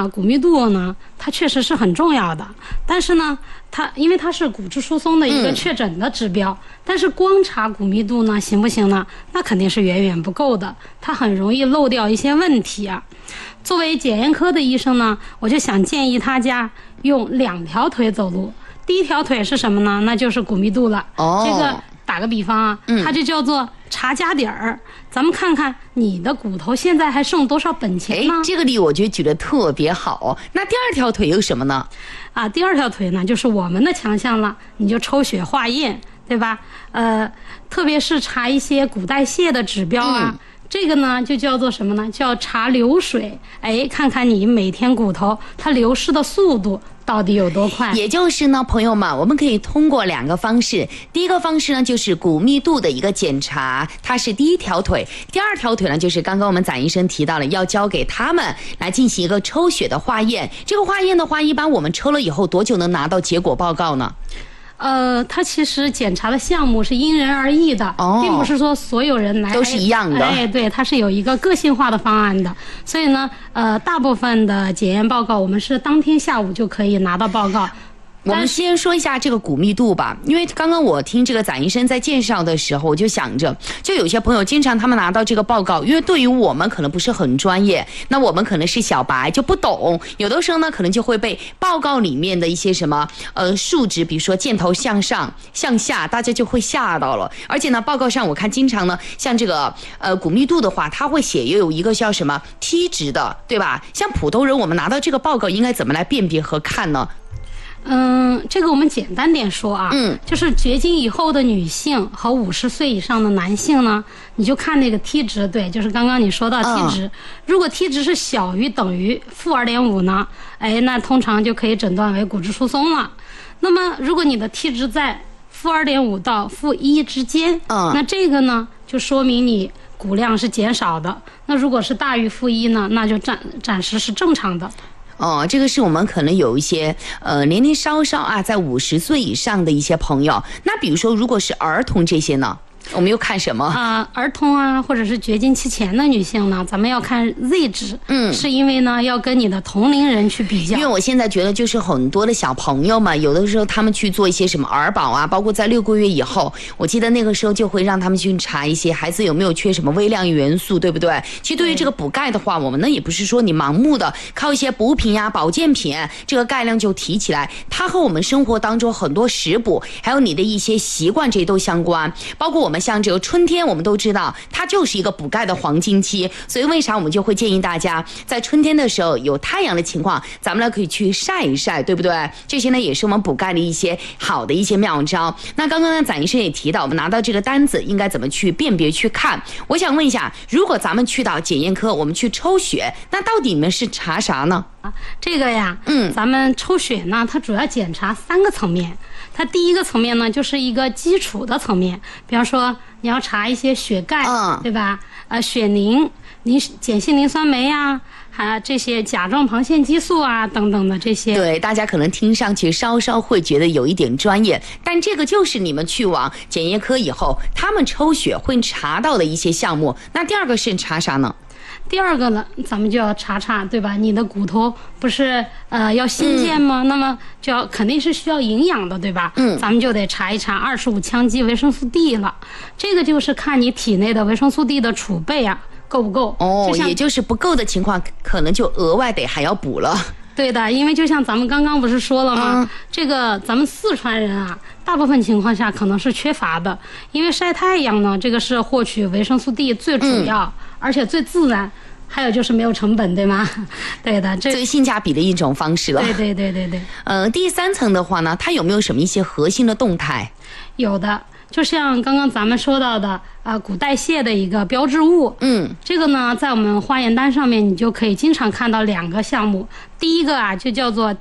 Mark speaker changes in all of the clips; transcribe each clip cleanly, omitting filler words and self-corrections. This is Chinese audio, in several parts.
Speaker 1: 呢，骨密度呢，它确实是很重要的，但是呢，因为它是骨质疏松的一个确诊的指标，但是光查骨密度呢，行不行呢？那肯定是远远不够的，它很容易漏掉一些问题啊。作为检验科的医生呢，我就想建议大家用2条腿走路。第一条腿是什么呢？那就是骨密度了。这个打个比方啊，它就叫做查家底儿。咱们看看你的骨头现在还剩多少本钱呢？
Speaker 2: 这个例我觉得举得特别好。那第2条腿有什么呢？
Speaker 1: 第2条腿呢，就是我们的强项了，你就抽血化验，对吧？特别是查一些骨代谢的指标啊。这个呢就叫做什么呢？叫查流水。看看你每天骨头它流失的速度到底有多快。
Speaker 2: 也就是呢，朋友们，我们可以通过2个方式。第一个方式呢，就是骨密度的一个检查，它是第1条腿。第2条腿呢，就是刚刚我们展医生提到了，要交给他们来进行一个抽血的化验。这个化验的话，一般我们抽了以后多久能拿到结果报告呢？
Speaker 1: 它其实检查的项目是因人而异的，并不是说所有人来
Speaker 2: 都是一样的。
Speaker 1: 对，它是有一个个性化的方案的。所以呢，大部分的检验报告我们是当天下午就可以拿到报告。
Speaker 2: 我们先说一下这个骨密度吧，因为刚刚我听这个展医生在介绍的时候，我就想着，就有些朋友经常他们拿到这个报告，因为对于我们可能不是很专业，那我们可能是小白就不懂，有的时候呢可能就会被报告里面的一些什么数值，比如说箭头向上向下，大家就会吓到了。而且呢，报告上我看经常呢，像这个骨密度的话，它会写也有一个叫什么 T 值的，对吧？像普通人我们拿到这个报告应该怎么来辨别和看呢？
Speaker 1: 这个我们简单点说啊，就是绝经以后的女性和50岁以上的男性呢，你就看那个 T 值，对，就是刚刚你说到 T 值，如果 T 值是小于等于-2.5呢，那通常就可以诊断为骨质疏松了。那么如果你的 T 值在-2.5到-1之间，那这个呢就说明你骨量是减少的。那如果是大于-1呢，那就暂时是正常的。
Speaker 2: 这个是我们可能有一些年龄稍稍在50岁以上的一些朋友。那比如说如果是儿童这些呢，我们又看什么
Speaker 1: 儿童啊，或者是绝经期前的女性呢，咱们要看 Z 值，是因为呢要跟你的同龄人去比较。
Speaker 2: 因为我现在觉得就是很多的小朋友嘛，有的时候他们去做一些什么儿保啊，包括在6个月以后，我记得那个时候就会让他们去查一些孩子有没有缺什么微量元素，对不对？其实对于这个补钙的话，我们呢也不是说你盲目的靠一些补品呀、保健品，这个钙量就提起来，它和我们生活当中很多食补，还有你的一些习惯这些都相关。包括我们像这个春天，我们都知道它就是一个补钙的黄金期，所以为啥我们就会建议大家在春天的时候有太阳的情况，咱们呢可以去晒一晒，对不对？这些呢也是我们补钙的一些好的一些妙招。那刚刚呢展医生也提到，我们拿到这个单子应该怎么去辨别去看。我想问一下，如果咱们去到检验科，我们去抽血，那到底你们是查啥呢？
Speaker 1: 这个呀，咱们抽血呢，它主要检查3个层面。它第一个层面呢，就是一个基础的层面，比方说你要查一些血钙，对吧？血凝、碱性磷酸酶啊，还这些甲状旁腺激素啊等等的这些。
Speaker 2: 对，大家可能听上去稍稍会觉得有一点专业，但这个就是你们去往检验科以后，他们抽血会查到的一些项目。那第2个是查啥呢？
Speaker 1: 第2个呢，咱们就要查查，对吧？你的骨头不是要新建吗？那么就肯定是需要营养的，对吧？咱们就得查一查25羟基维生素 D 了。这个就是看你体内的维生素 D 的储备啊够不够。
Speaker 2: 也就是不够的情况，可能就额外得还要补了。
Speaker 1: 对的，因为就像咱们刚刚不是说了吗？这个咱们四川人啊，大部分情况下可能是缺乏的，因为晒太阳呢，这个是获取维生素 D 最主要，而且最自然，还有就是没有成本，对吗？对的，这
Speaker 2: 最性价比的一种方式了。
Speaker 1: 对。
Speaker 2: 第3层的话呢，它有没有什么一些核心的动态？
Speaker 1: 有的。就像刚刚咱们说到的骨代谢的一个标志物，这个呢在我们化验单上面你就可以经常看到2个项目。第一个就叫做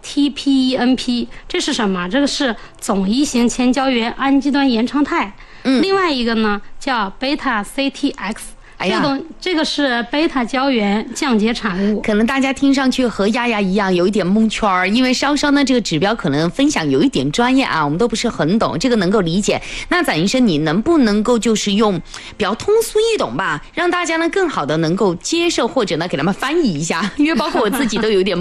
Speaker 1: TPENP， 这是什么？这个是总一型前胶原氨基端延长肽。另外一个呢叫贝塔 CTX。这个是贝塔胶原降解产物。
Speaker 2: 可能大家听上去和丫丫一样有一点蒙圈儿，因为稍稍呢这个指标可能分享有一点专业啊，我们都不是很懂，这个能够理解。那展医生，你能不能够就是用比较通俗易懂吧，让大家呢更好的能够接受，或者呢给他们翻译一下，因为包括我自己都有点